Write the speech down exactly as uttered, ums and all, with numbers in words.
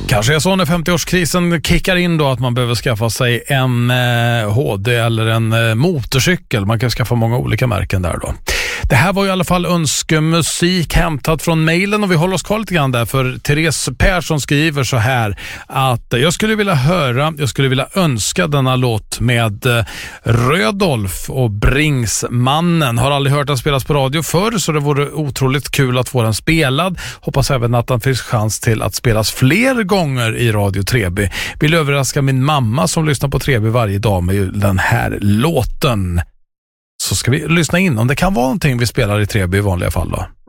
Kanske är så när femtioårskrisen kickar in då att man behöver skaffa sig en eh, H D eller en eh, motorcykel. Man kan skaffa många olika märken där då. Det här var i alla fall önskemusik hämtat från mejlen och vi håller oss kvar lite grann där, för Therese Persson skriver så här att jag skulle vilja höra, jag skulle vilja önska denna låt med eh, Rödolf och Bringsmannen. Har aldrig hört den spelas på radio förr, så det vore otroligt kul att få den spelad. Hoppas även att den finns chans till att spelas fler gånger i Radio tre B. Vill överraska min mamma som lyssnar på tre B varje dag med den här låten. Så ska vi lyssna in om det kan vara någonting vi spelar i tre B i vanliga fall då.